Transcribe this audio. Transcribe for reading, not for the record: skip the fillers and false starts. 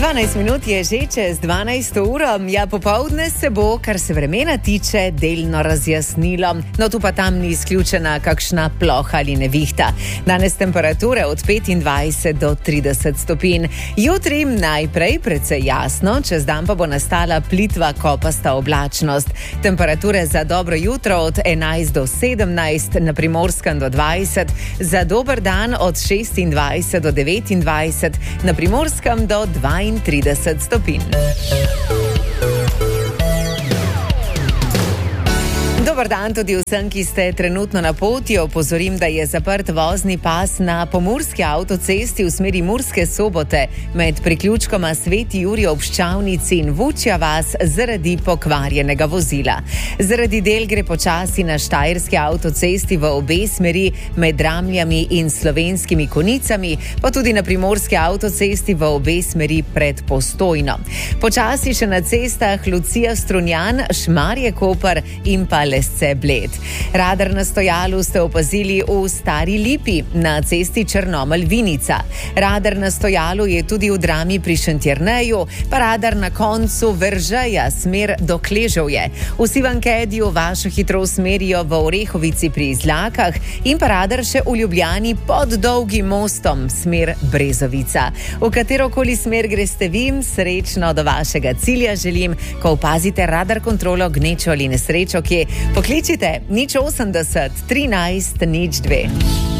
12 minut je že čez 12 uro, ja, popovdne se bo, kar se vremena tiče, delno razjasnilo. No, tu pa tam ni izključena kakšna ploha ali nevihta. Danes temperature od 25 do 30 stopinj. Jutri najprej precej jasno, čez dan pa bo nastala plitva kopasta oblačnost. Temperature za dobro jutro od 11 do 17, na Primorskem do 20, za dober dan od 26 do 29, na Primorskem do 32 stopinj. Dobar dan tudi vsem, ki ste trenutno na poti. Opozorim, da je zaprt vozni pas na pomurski avtocesti v smeri Murske Sobote med priključkoma Sveti Jurij ob Ščavnici in Vučja vas zaradi pokvarjenega vozila. Zaradi del gre počasi na Štajerski avtocesti v obe smeri med Ramljami in Slovenskimi Konicami, pa tudi na Primorski avtocesti v obe smeri pred Postojno. Počasi še na cestah Lucija Strunjan, Šmarje Koper in pa Lesce Bled. Radar na stojalu ste opazili v Stari Lipi na cesti Črnomelj-Vinica. Radar na stojalu je tudi v Drami pri Šentjerneju, pa radar na koncu Veržeja, smer do Kleževje. V Sivankediju vašo hitrost merijo v Orehovici pri Izlakah in pa radar še v Ljubljani pod Dolgim mostom, smer Brezovica. V katerokoli smer greste vi, srečno do vašega cilja želim. Ko opazite radar kontrolo, gnečo ali nesrečo, ki pokličite 080 13 02.